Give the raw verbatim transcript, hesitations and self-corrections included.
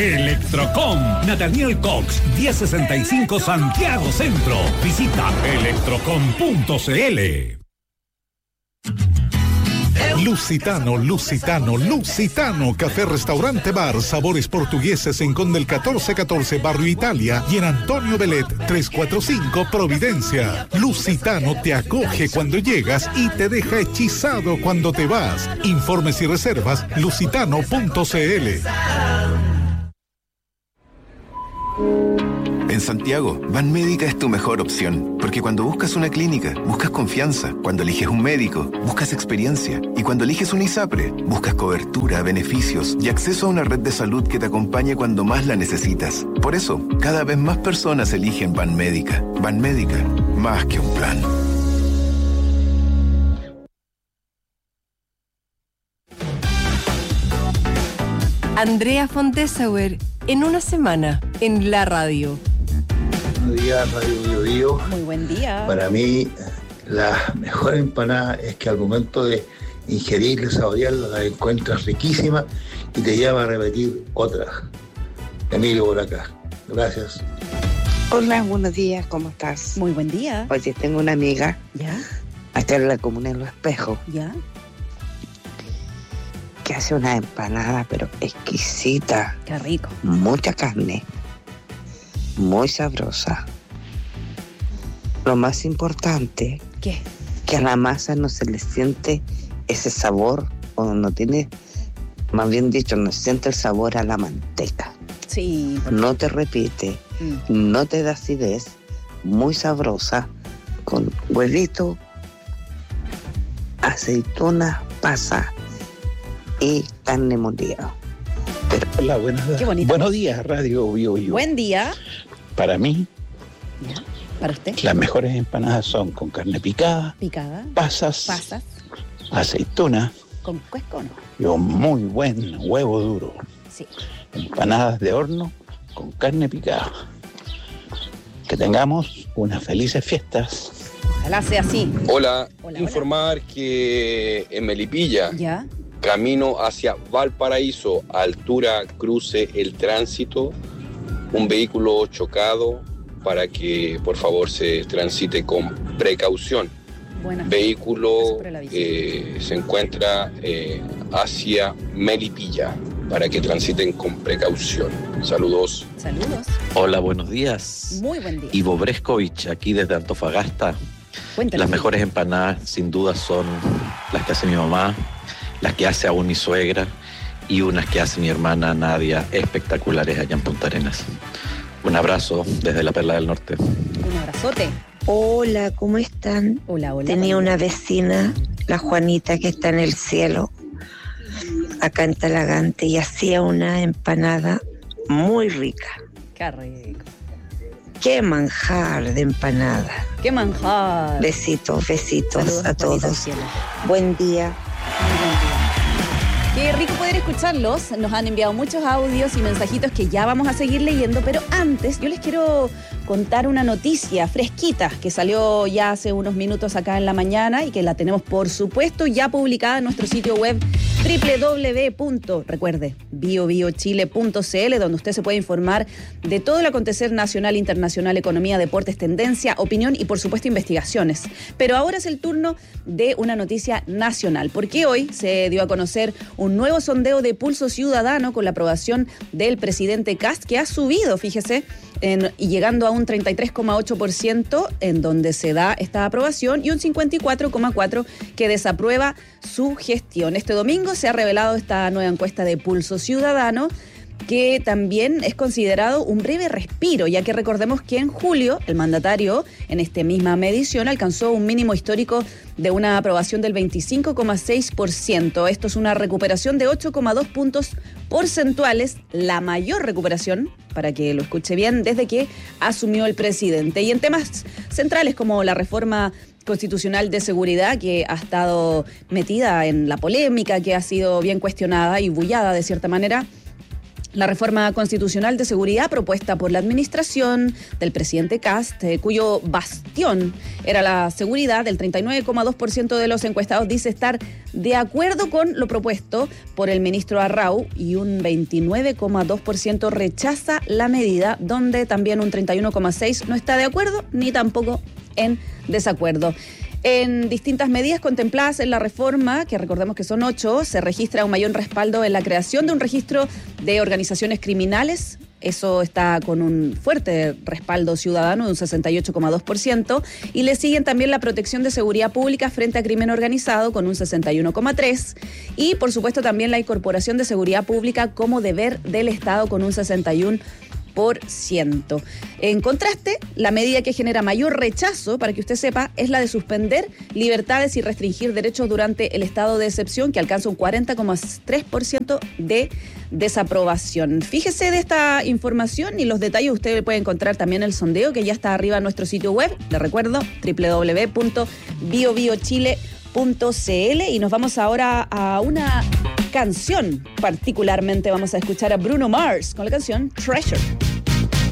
Electrocom, Nathaniel Cox, diez sesenta y cinco Santiago Centro. Visita electrocom punto c l. Lusitano, Lusitano, Lusitano, café, restaurante, bar, sabores portugueses en Condel catorce catorce, Barrio Italia, y en Antonio Belet trescientos cuarenta y cinco, Providencia. Lusitano te acoge cuando llegas y te deja hechizado cuando te vas. Informes y reservas, lusitano punto c l. En Santiago, Banmédica es tu mejor opción, porque cuando buscas una clínica, buscas confianza, cuando eliges un médico, buscas experiencia, y cuando eliges un ISAPRE, buscas cobertura, beneficios y acceso a una red de salud que te acompañe cuando más la necesitas. Por eso, cada vez más personas eligen Banmédica. Banmédica, más que un plan. Andrea Fontesauer, en una semana, en la radio. Buenos días, Radio Bio Bio. Muy buen día. Para mí, la mejor empanada es que al momento de ingerirla, saborearla, la encuentras riquísima y te lleva a repetir otra. Emilio por acá. Gracias. Hola, buenos días, ¿cómo estás? Muy buen día. Oye, tengo una amiga. ¿Ya? Acá en la comuna de Los Espejos. ¿Ya? Que hace una empanada, pero exquisita. Qué rico. Mucha carne. Muy sabrosa. Lo más importante, ¿qué? Que a la masa no se le siente ese sabor, o no tiene, más bien dicho, no se siente el sabor a la manteca. Sí. No te repite, mm. no te da acidez, muy sabrosa, con huevito, aceituna, pasa y carne molida. Pero, hola, buenas, buenos días, Radio Bio Bio. Buen día. Para mí, ¿ya? ¿Para usted? Las mejores empanadas son con carne picada, picada, pasas, pasas, aceituna, con cuesco, ¿no? Y un muy buen huevo duro. Sí. Empanadas de horno con carne picada. Que tengamos unas felices fiestas. Ojalá sea así. Hola, hola informar hola. que en Melipilla, ¿ya? Camino hacia Valparaíso, altura cruce el tránsito, un vehículo chocado, para que por favor se transite con precaución. Buenas. Vehículo eh, se encuentra eh, hacia Melipilla, para que transiten con precaución. Saludos. Saludos. Hola, buenos días. Muy buen día. Ivo Breskovich, aquí desde Antofagasta. Cuéntanos. Las mejores empanadas, sin duda, son las que hace mi mamá, las que hace aún mi suegra y unas que hace mi hermana Nadia, espectaculares allá en Punta Arenas. Un abrazo desde la Perla del Norte. Un abrazote. Hola, ¿cómo están? Hola, hola. Tenía hola. una vecina, la Juanita, que está en el cielo, acá en Talagante, y hacía una empanada muy rica. Qué rico. Qué manjar de empanada. Qué manjar. Besitos, besitos Saludos a todos. Buen día. Muy buen día. Qué rico poder escucharlos. Nos han enviado muchos audios y mensajitos que ya vamos a seguir leyendo, pero antes yo les quiero contar una noticia fresquita que salió ya hace unos minutos acá en la mañana y que la tenemos, por supuesto, ya publicada en nuestro sitio web doble u doble u doble u punto bio bio chile punto c l, donde usted se puede informar de todo el acontecer nacional, internacional, economía, deportes, tendencia, opinión y, por supuesto, investigaciones. Pero ahora es el turno de una noticia nacional, porque hoy se dio a conocer un nuevo sondeo de Pulso Ciudadano con la aprobación del presidente Kast, que ha subido, fíjese, en, y llegando a un treinta y tres coma ocho por ciento en donde se da esta aprobación y un cincuenta y cuatro coma cuatro por ciento que desaprueba su gestión. Este domingo se ha revelado esta nueva encuesta de Pulso Ciudadano, que también es considerado un breve respiro, ya que recordemos que en julio el mandatario en esta misma medición alcanzó un mínimo histórico de una aprobación del veinticinco coma seis por ciento. Esto es una recuperación de ocho coma dos puntos porcentuales, la mayor recuperación, para que lo escuche bien, desde que asumió el presidente. Y en temas centrales como la reforma constitucional de seguridad, que ha estado metida en la polémica, que ha sido bien cuestionada y bullada de cierta manera, La reforma constitucional de seguridad propuesta por la administración del presidente Kast, eh, cuyo bastión era la seguridad, del treinta y nueve coma dos por ciento de los encuestados dice estar de acuerdo con lo propuesto por el ministro Arrau y un veintinueve coma dos por ciento rechaza la medida, donde también un treinta y uno coma seis por ciento no está de acuerdo ni tampoco en desacuerdo. En distintas medidas contempladas en la reforma, que recordemos que son ocho, se registra un mayor respaldo en la creación de un registro de organizaciones criminales. Eso está con un fuerte respaldo ciudadano de un sesenta y ocho coma dos por ciento. Y le siguen también la protección de seguridad pública frente a crimen organizado con un sesenta y uno coma tres por ciento. Y, por supuesto, también la incorporación de seguridad pública como deber del Estado con un sesenta y uno por ciento. En contraste, la medida que genera mayor rechazo, para que usted sepa, es la de suspender libertades y restringir derechos durante el estado de excepción, que alcanza un cuarenta coma tres por ciento de desaprobación. Fíjese de esta información y los detalles usted puede encontrar también en el sondeo, que ya está arriba en nuestro sitio web. Le recuerdo, doble u doble u doble u punto bio bio chile punto c l, y nos vamos ahora a una canción. Particularmente vamos a escuchar a Bruno Mars con la canción Treasure.